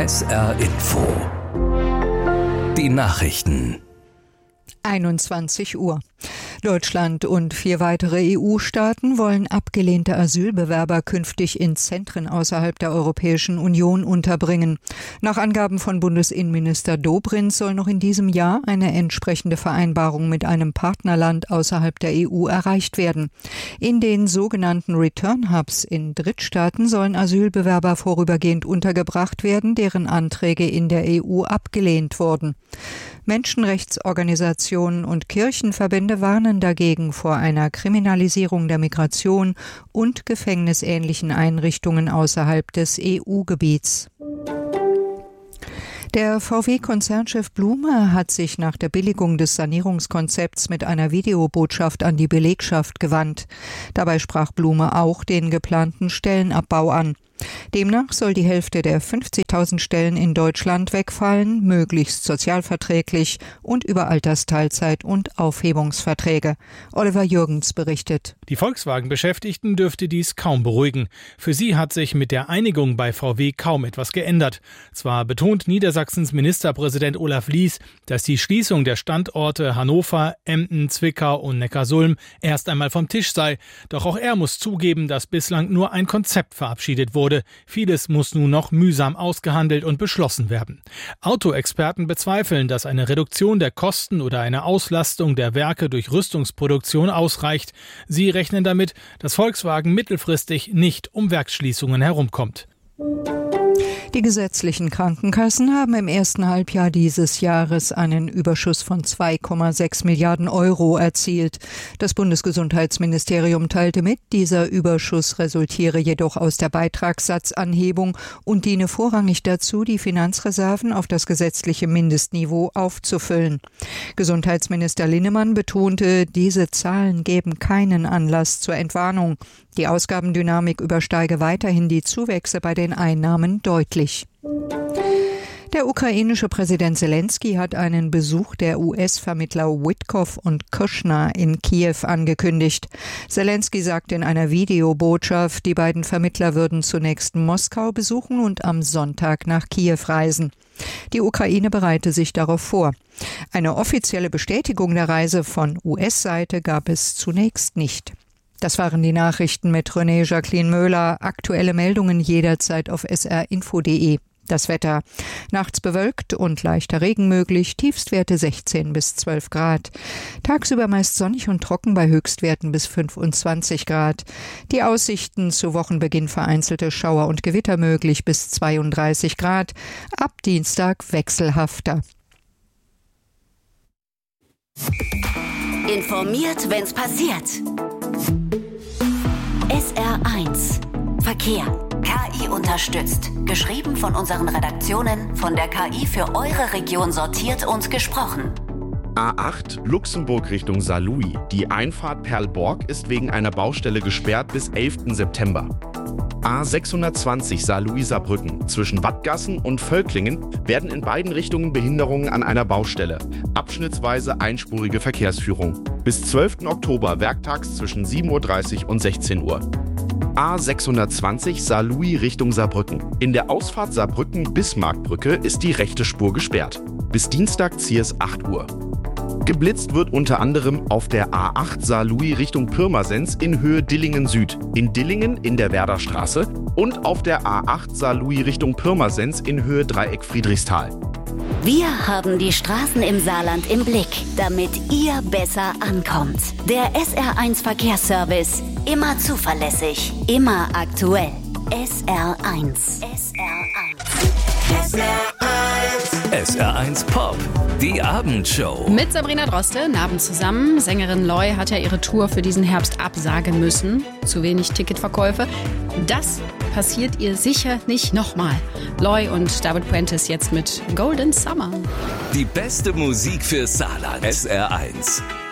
SR Info. Die Nachrichten. 21 Uhr. Deutschland und 4 weitere EU-Staaten wollen abgelehnte Asylbewerber künftig in Zentren außerhalb der Europäischen Union unterbringen. Nach Angaben von Bundesinnenminister Dobrindt soll noch in diesem Jahr eine entsprechende Vereinbarung mit einem Partnerland außerhalb der EU erreicht werden. In den sogenannten Return Hubs in Drittstaaten sollen Asylbewerber vorübergehend untergebracht werden, deren Anträge in der EU abgelehnt wurden. Menschenrechtsorganisationen und Kirchenverbände warnen dagegen vor einer Kriminalisierung der Migration und gefängnisähnlichen Einrichtungen außerhalb des EU-Gebiets. Der VW-Konzernchef Blume hat sich nach der Billigung des Sanierungskonzepts mit einer Videobotschaft an die Belegschaft gewandt. Dabei sprach Blume auch den geplanten Stellenabbau an. Demnach soll die Hälfte der 50.000 Stellen in Deutschland wegfallen, möglichst sozialverträglich und über Altersteilzeit und Aufhebungsverträge. Oliver Jürgens berichtet. Die Volkswagen-Beschäftigten dürfte dies kaum beruhigen. Für sie hat sich mit der Einigung bei VW kaum etwas geändert. Zwar betont Niedersachsens Ministerpräsident Olaf Lies, dass die Schließung der Standorte Hannover, Emden, Zwickau und Neckarsulm erst einmal vom Tisch sei. Doch auch er muss zugeben, dass bislang nur ein Konzept verabschiedet wurde. Vieles muss nun noch mühsam ausgehandelt und beschlossen werden. Autoexperten bezweifeln, dass eine Reduktion der Kosten oder eine Auslastung der Werke durch Rüstungsproduktion ausreicht. Sie rechnen damit, dass Volkswagen mittelfristig nicht um Werksschließungen herumkommt. Die gesetzlichen Krankenkassen haben im ersten Halbjahr dieses Jahres einen Überschuss von 2,6 Milliarden Euro erzielt. Das Bundesgesundheitsministerium teilte mit, dieser Überschuss resultiere jedoch aus der Beitragssatzanhebung und diene vorrangig dazu, die Finanzreserven auf das gesetzliche Mindestniveau aufzufüllen. Gesundheitsminister Linnemann betonte, diese Zahlen geben keinen Anlass zur Entwarnung. Die Ausgabendynamik übersteige weiterhin die Zuwächse bei den Einnahmen deutlich. Der ukrainische Präsident Zelensky hat einen Besuch der US-Vermittler Witkoff und Kushner in Kiew angekündigt. Zelensky sagte in einer Videobotschaft, die beiden Vermittler würden zunächst Moskau besuchen und am Sonntag nach Kiew reisen. Die Ukraine bereite sich darauf vor. Eine offizielle Bestätigung der Reise von US-Seite gab es zunächst nicht. Das waren die Nachrichten mit René Jacqueline Möhler. Aktuelle Meldungen jederzeit auf srinfo.de. Das Wetter. Nachts bewölkt und leichter Regen möglich, Tiefstwerte 16 bis 12 Grad. Tagsüber meist sonnig und trocken bei Höchstwerten bis 25 Grad. Die Aussichten zu Wochenbeginn vereinzelte Schauer und Gewitter möglich bis 32 Grad. Ab Dienstag wechselhafter. Informiert, wenn's passiert. SR1 Verkehr. KI unterstützt. Geschrieben von unseren Redaktionen, von der KI für eure Region sortiert und gesprochen. A8 Luxemburg Richtung Saarlouis. Die Einfahrt Perlborg ist wegen einer Baustelle gesperrt bis 11. September. A620 Saarlouis-Saarbrücken. Zwischen Wattgassen und Völklingen werden in beiden Richtungen Behinderungen an einer Baustelle. Abschnittsweise einspurige Verkehrsführung. Bis 12. Oktober werktags zwischen 7.30 Uhr und 16 Uhr. A620 Saarlouis Richtung Saarbrücken. In der Ausfahrt Saarbrücken-Bismarckbrücke ist die rechte Spur gesperrt. Bis Dienstag Ziers 8 Uhr. Geblitzt wird unter anderem auf der A8 Saarlouis Richtung Pirmasens in Höhe Dillingen Süd, in Dillingen in der Werderstraße und auf der A8 Saarlouis Richtung Pirmasens in Höhe Dreieck Friedrichsthal. Wir haben die Straßen im Saarland im Blick, damit ihr besser ankommt. Der SR1 Verkehrsservice. Immer zuverlässig, immer aktuell. SR1. SR1. SR1 Pop. Die Abendshow. Mit Sabrina Droste, Abend zusammen. Sängerin Loy hat ja ihre Tour für diesen Herbst absagen müssen. Zu wenig Ticketverkäufe. Das passiert ihr sicher nicht nochmal. Loy und David Puentes jetzt mit Golden Summer. Die beste Musik für Saarland. SR1.